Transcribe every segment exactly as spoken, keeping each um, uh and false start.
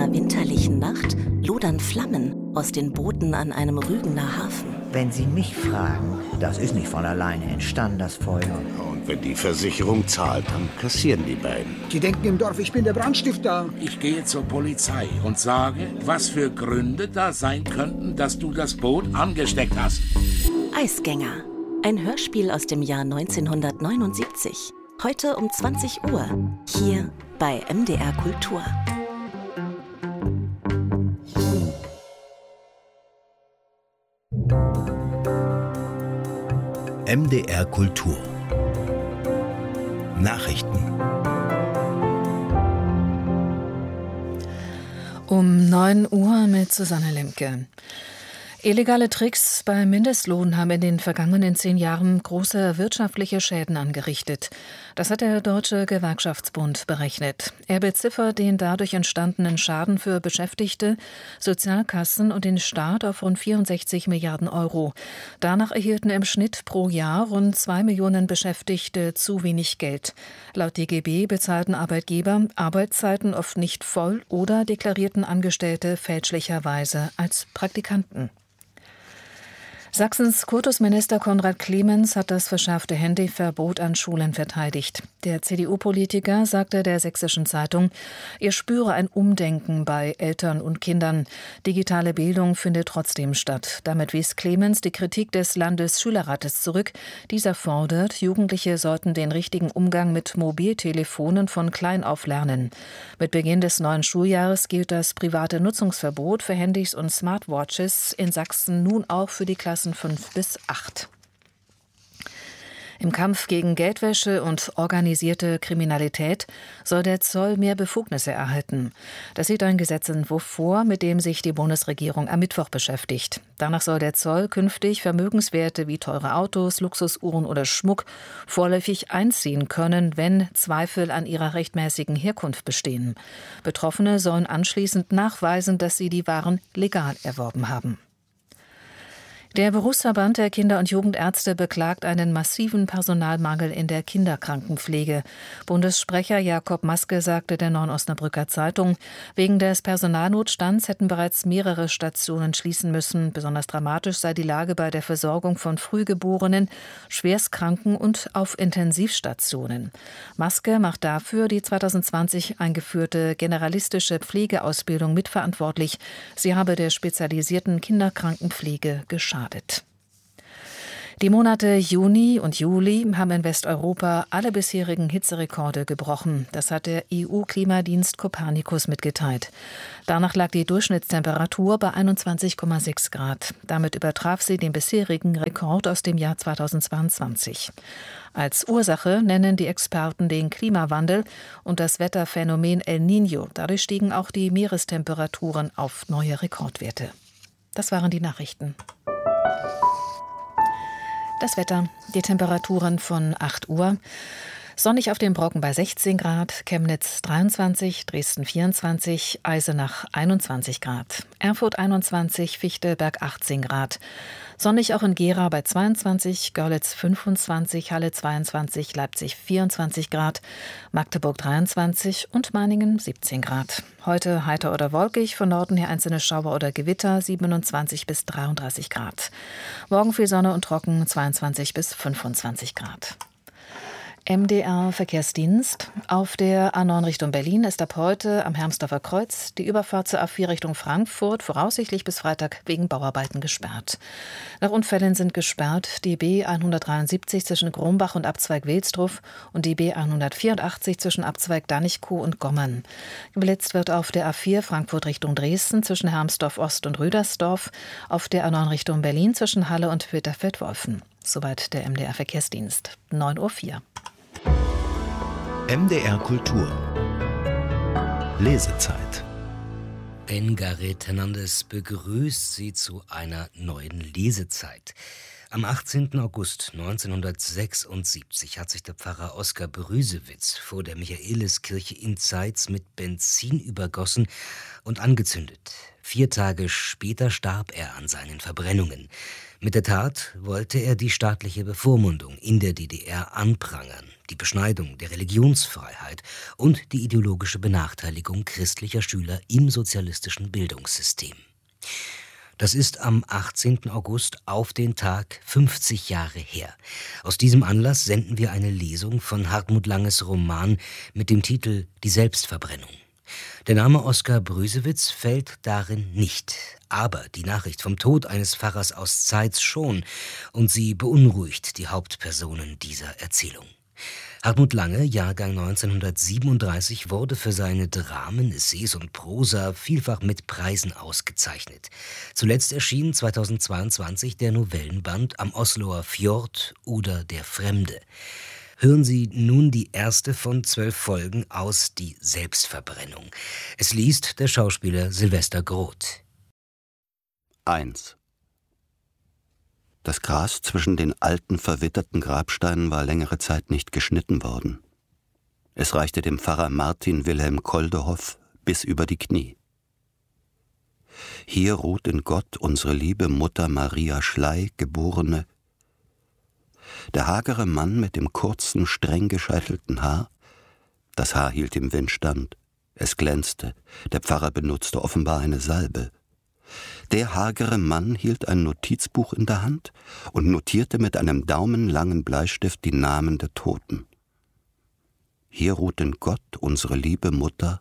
einer winterlichen Nacht lodern Flammen aus den Booten an einem Rügener Hafen. Wenn Sie mich fragen, das ist nicht von alleine entstanden, das Feuer. Und wenn die Versicherung zahlt, dann kassieren die beiden. Die denken im Dorf, ich bin der Brandstifter. Ich gehe zur Polizei und sage, was für Gründe da sein könnten, dass du das Boot angesteckt hast. Eisgänger. Ein Hörspiel aus dem Jahr neunzehnhundertneunundsiebzig. Heute um zwanzig Uhr. Hier bei M D R Kultur. M D R Kultur. Nachrichten. Um neun Uhr mit Susanne Lemke. Illegale Tricks beim Mindestlohn haben in den vergangenen zehn Jahren große wirtschaftliche Schäden angerichtet. Das hat der Deutsche Gewerkschaftsbund berechnet. Er beziffert den dadurch entstandenen Schaden für Beschäftigte, Sozialkassen und den Staat auf rund vierundsechzig Milliarden Euro. Danach erhielten im Schnitt pro Jahr rund zwei Millionen Beschäftigte zu wenig Geld. Laut D G B bezahlten Arbeitgeber Arbeitszeiten oft nicht voll oder deklarierten Angestellte fälschlicherweise als Praktikanten. Sachsens Kultusminister Konrad Clemens hat das verschärfte Handyverbot an Schulen verteidigt. Der C D U-Politiker sagte der Sächsischen Zeitung, er spüre ein Umdenken bei Eltern und Kindern. Digitale Bildung findet trotzdem statt. Damit wies Clemens die Kritik des Landesschülerrates zurück. Dieser fordert, Jugendliche sollten den richtigen Umgang mit Mobiltelefonen von klein auf lernen. Mit Beginn des neuen Schuljahres gilt das private Nutzungsverbot für Handys und Smartwatches in Sachsen nun auch für die Klassen fünf bis acht. Im Kampf gegen Geldwäsche und organisierte Kriminalität soll der Zoll mehr Befugnisse erhalten. Das sieht ein Gesetzentwurf vor, mit dem sich die Bundesregierung am Mittwoch beschäftigt. Danach soll der Zoll künftig Vermögenswerte wie teure Autos, Luxusuhren oder Schmuck vorläufig einziehen können, wenn Zweifel an ihrer rechtmäßigen Herkunft bestehen. Betroffene sollen anschließend nachweisen, dass sie die Waren legal erworben haben. Der Berufsverband der Kinder- und Jugendärzte beklagt einen massiven Personalmangel in der Kinderkrankenpflege. Bundessprecher Jakob Maske sagte der Neuen Osnabrücker Zeitung, wegen des Personalnotstands hätten bereits mehrere Stationen schließen müssen. Besonders dramatisch sei die Lage bei der Versorgung von Frühgeborenen, Schwerstkranken und auf Intensivstationen. Maske macht dafür die zweitausendzwanzig eingeführte generalistische Pflegeausbildung mitverantwortlich. Sie habe der spezialisierten Kinderkrankenpflege geschadet. Die Monate Juni und Juli haben in Westeuropa alle bisherigen Hitzerekorde gebrochen. Das hat der E U-Klimadienst Copernicus mitgeteilt. Danach lag die Durchschnittstemperatur bei einundzwanzig Komma sechs Grad. Damit übertraf sie den bisherigen Rekord aus dem Jahr zweitausendzweiundzwanzig. Als Ursache nennen die Experten den Klimawandel und das Wetterphänomen El Niño. Dadurch stiegen auch die Meerestemperaturen auf neue Rekordwerte. Das waren die Nachrichten. Das Wetter, die Temperaturen von acht Uhr. Sonnig auf dem Brocken bei sechzehn Grad, Chemnitz dreiundzwanzig, Dresden vierundzwanzig, Eisenach einundzwanzig Grad, Erfurt einundzwanzig, Fichtelberg achtzehn Grad. Sonnig auch in Gera bei zweiundzwanzig, Görlitz fünfundzwanzig, Halle zweiundzwanzig, Leipzig vierundzwanzig Grad, Magdeburg dreiundzwanzig und Meiningen siebzehn Grad. Heute heiter oder wolkig, von Norden her einzelne Schauer oder Gewitter, siebenundzwanzig bis dreiunddreißig Grad. Morgen viel Sonne und trocken, zweiundzwanzig bis fünfundzwanzig Grad. M D R Verkehrsdienst. Auf der A neun Richtung Berlin ist ab heute am Hermsdorfer Kreuz die Überfahrt zur A vier Richtung Frankfurt voraussichtlich bis Freitag wegen Bauarbeiten gesperrt. Nach Unfällen sind gesperrt die B hundertdreiundsiebzig zwischen Grumbach und Abzweig Wilsdruff und die B hundertvierundachtzig zwischen Abzweig Danichkow und Gommern. Geblitzt wird auf der A vier Frankfurt Richtung Dresden zwischen Hermsdorf Ost und Rüdersdorf, auf der A neun Richtung Berlin zwischen Halle und Bitterfeld-Wolfen. Soweit der M D R Verkehrsdienst. neun Uhr vier. M D R Kultur. Lesezeit. Ben Garret Hernandez begrüßt Sie zu einer neuen Lesezeit. Am achtzehnten August neunzehnhundertsechsundsiebzig hat sich der Pfarrer Oskar Brüsewitz vor der Michaeliskirche in Zeitz mit Benzin übergossen und angezündet. Vier Tage später starb er an seinen Verbrennungen. Mit der Tat wollte er die staatliche Bevormundung in der D D R anprangern. die Beschneidung der Religionsfreiheit und die ideologische Benachteiligung christlicher Schüler im sozialistischen Bildungssystem. Das ist am achtzehnten August auf den Tag fünfzig Jahre her. Aus diesem Anlass senden wir eine Lesung von Hartmut Langes Roman mit dem Titel »Die Selbstverbrennung«. Der Name Oskar Brüsewitz fällt darin nicht, aber die Nachricht vom Tod eines Pfarrers aus Zeitz schon, und sie beunruhigt die Hauptpersonen dieser Erzählung. Hartmut Lange, Jahrgang neunzehnhundertsiebenunddreißig, wurde für seine Dramen, Essays und Prosa vielfach mit Preisen ausgezeichnet. Zuletzt erschien zweitausendzweiundzwanzig der Novellenband Am Osloer Fjord oder Der Fremde. Hören Sie nun die erste von zwölf Folgen aus Die Selbstverbrennung. Es liest der Schauspieler Sylvester Groth. eins. Das Gras zwischen den alten, verwitterten Grabsteinen war längere Zeit nicht geschnitten worden. Es reichte dem Pfarrer Martin Wilhelm Koldehoff bis über die Knie. Hier ruht in Gott unsere liebe Mutter Maria Schley, geborene. Der hagere Mann mit dem kurzen, streng gescheitelten Haar, das Haar hielt im Wind stand, es glänzte, der Pfarrer benutzte offenbar eine Salbe. Der hagere Mann hielt ein Notizbuch in der Hand und notierte mit einem daumenlangen Bleistift die Namen der Toten. Hier ruht in Gott unsere liebe Mutter.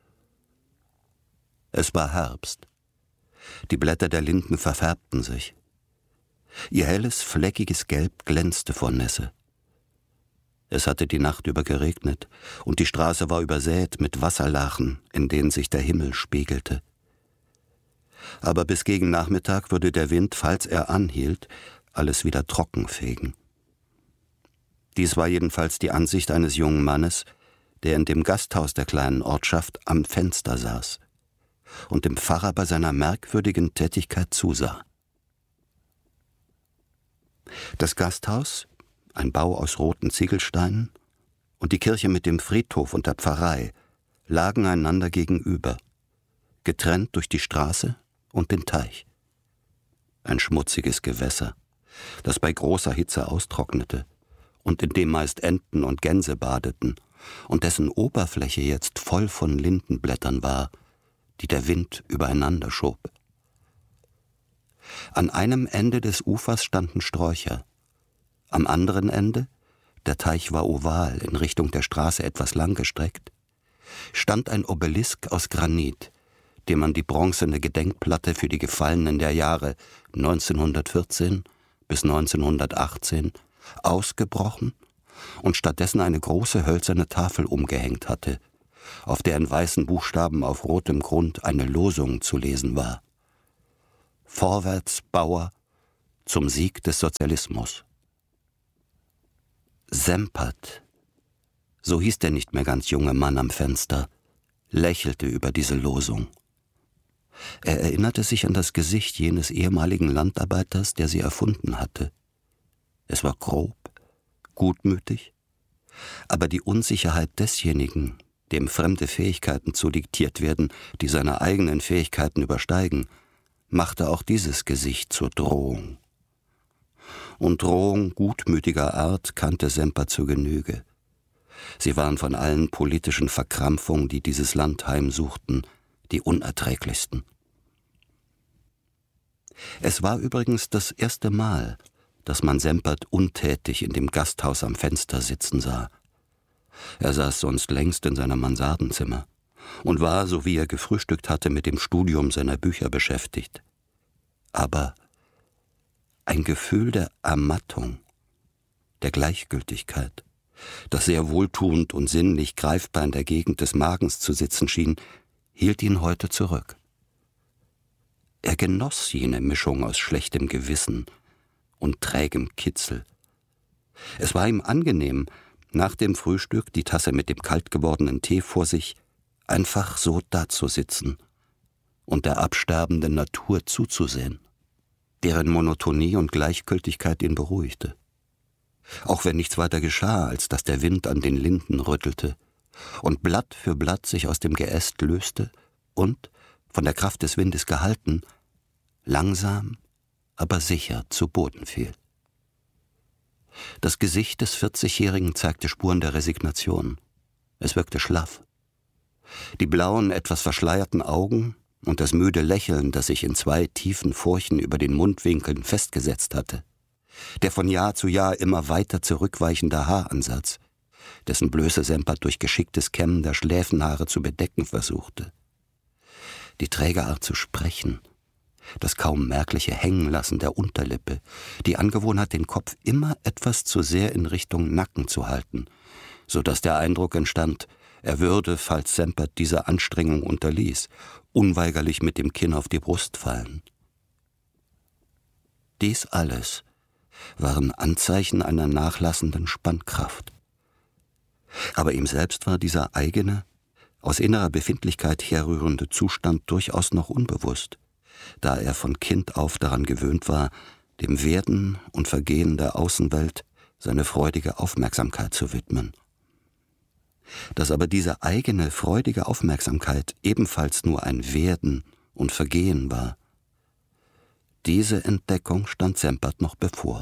Es war Herbst. Die Blätter der Linden verfärbten sich. Ihr helles, fleckiges Gelb glänzte vor Nässe. Es hatte die Nacht über geregnet, und die Straße war übersät mit Wasserlachen, in denen sich der Himmel spiegelte. Aber bis gegen Nachmittag würde der Wind, falls er anhielt, alles wieder trocken fegen. Dies war jedenfalls die Ansicht eines jungen Mannes, der in dem Gasthaus der kleinen Ortschaft am Fenster saß und dem Pfarrer bei seiner merkwürdigen Tätigkeit zusah. Das Gasthaus, ein Bau aus roten Ziegelsteinen, und die Kirche mit dem Friedhof und der Pfarrei lagen einander gegenüber, getrennt durch die Straße und den Teich. Ein schmutziges Gewässer, das bei großer Hitze austrocknete und in dem meist Enten und Gänse badeten und dessen Oberfläche jetzt voll von Lindenblättern war, die der Wind übereinander schob. An einem Ende des Ufers standen Sträucher, am anderen Ende, der Teich war oval, in Richtung der Straße etwas langgestreckt, stand ein Obelisk aus Granit, dem man die bronzene Gedenkplatte für die Gefallenen der Jahre neunzehnhundertvierzehn bis neunzehnhundertachtzehn ausgebrochen und stattdessen eine große hölzerne Tafel umgehängt hatte, auf der in weißen Buchstaben auf rotem Grund eine Losung zu lesen war. Vorwärts, Bauer, zum Sieg des Sozialismus. Sempert, so hieß der nicht mehr ganz junge Mann am Fenster, lächelte über diese Losung. Er erinnerte sich an das Gesicht jenes ehemaligen Landarbeiters, der sie erfunden hatte. Es war grob, gutmütig, aber die Unsicherheit desjenigen, dem fremde Fähigkeiten zudiktiert werden, die seine eigenen Fähigkeiten übersteigen, machte auch dieses Gesicht zur Drohung. Und Drohung gutmütiger Art kannte Semper zur Genüge. Sie waren von allen politischen Verkrampfungen, die dieses Land heimsuchten, die unerträglichsten. Es war übrigens das erste Mal, dass man Sempert untätig in dem Gasthaus am Fenster sitzen sah. Er saß sonst längst in seinem Mansardenzimmer und war, so wie er gefrühstückt hatte, mit dem Studium seiner Bücher beschäftigt. Aber ein Gefühl der Ermattung, der Gleichgültigkeit, das sehr wohltuend und sinnlich greifbar in der Gegend des Magens zu sitzen schien, hielt ihn heute zurück. Er genoss jene Mischung aus schlechtem Gewissen und trägem Kitzel. Es war ihm angenehm, nach dem Frühstück, die Tasse mit dem kalt gewordenen Tee vor sich, einfach so dazusitzen und der absterbenden Natur zuzusehen, deren Monotonie und Gleichgültigkeit ihn beruhigte. Auch wenn nichts weiter geschah, als dass der Wind an den Linden rüttelte und Blatt für Blatt sich aus dem Geäst löste und, von der Kraft des Windes gehalten, langsam, aber sicher zu Boden fiel. Das Gesicht des vierzigjährigen zeigte Spuren der Resignation. Es wirkte schlaff. Die blauen, etwas verschleierten Augen und das müde Lächeln, das sich in zwei tiefen Furchen über den Mundwinkeln festgesetzt hatte. Der von Jahr zu Jahr immer weiter zurückweichende Haaransatz, dessen Blöße Sempert durch geschicktes Kämmen der Schläfenhaare zu bedecken versuchte. Die träge Art zu sprechen, das kaum merkliche Hängenlassen der Unterlippe, die Angewohnheit, den Kopf immer etwas zu sehr in Richtung Nacken zu halten, so dass der Eindruck entstand, er würde, falls Sempert diese Anstrengung unterließ, unweigerlich mit dem Kinn auf die Brust fallen. Dies alles waren Anzeichen einer nachlassenden Spannkraft. Aber ihm selbst war dieser eigene, aus innerer Befindlichkeit herrührende Zustand durchaus noch unbewusst, da er von Kind auf daran gewöhnt war, dem Werden und Vergehen der Außenwelt seine freudige Aufmerksamkeit zu widmen. Dass aber diese eigene, freudige Aufmerksamkeit ebenfalls nur ein Werden und Vergehen war, diese Entdeckung stand Sempert noch bevor.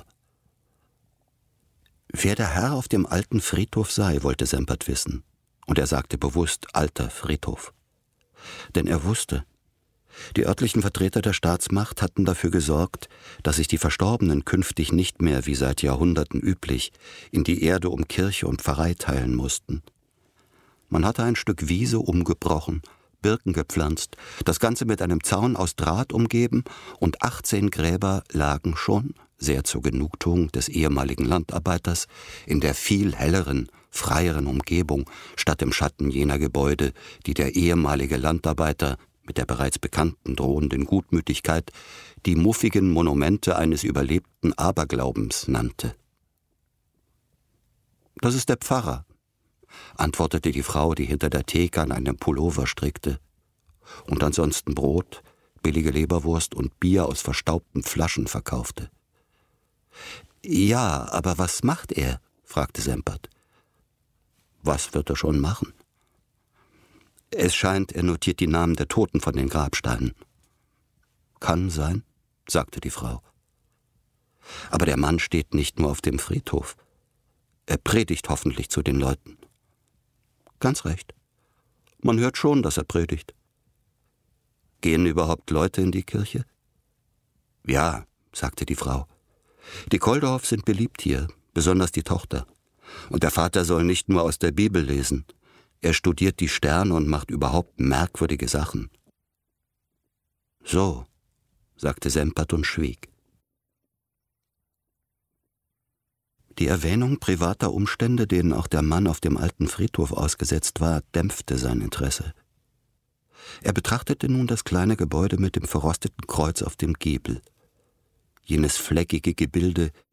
Wer der Herr auf dem alten Friedhof sei, wollte Sempert wissen, und er sagte bewusst alter Friedhof. Denn er wusste, die örtlichen Vertreter der Staatsmacht hatten dafür gesorgt, dass sich die Verstorbenen künftig nicht mehr, wie seit Jahrhunderten üblich, in die Erde um Kirche und Pfarrei teilen mussten. Man hatte ein Stück Wiese umgebrochen, Birken gepflanzt, das Ganze mit einem Zaun aus Draht umgeben, und achtzehn Gräber lagen schon, sehr zur Genugtuung des ehemaligen Landarbeiters, in der viel helleren, freieren Umgebung, statt im Schatten jener Gebäude, die der ehemalige Landarbeiter mit der bereits bekannten drohenden Gutmütigkeit die muffigen Monumente eines überlebten Aberglaubens nannte. »Das ist der Pfarrer«, antwortete die Frau, die hinter der Theke an einem Pullover strickte. Und ansonsten Brot, billige Leberwurst und Bier aus verstaubten Flaschen verkaufte. »Ja, aber was macht er?« fragte Sempert. »Was wird er schon machen?« »Es scheint, er notiert die Namen der Toten von den Grabsteinen.« »Kann sein«, sagte die Frau. »Aber der Mann steht nicht nur auf dem Friedhof. Er predigt hoffentlich zu den Leuten.« »Ganz recht. Man hört schon, dass er predigt.« »Gehen überhaupt Leute in die Kirche?« »Ja«, sagte die Frau. »Die Kolderhoff sind beliebt hier, besonders die Tochter. Und der Vater soll nicht nur aus der Bibel lesen. Er studiert die Sterne und macht überhaupt merkwürdige Sachen.« »So«, sagte Sempert und schwieg. Die Erwähnung privater Umstände, denen auch der Mann auf dem alten Friedhof ausgesetzt war, dämpfte sein Interesse. Er betrachtete nun das kleine Gebäude mit dem verrosteten Kreuz auf dem Giebel. Jenes fleckige Gebilde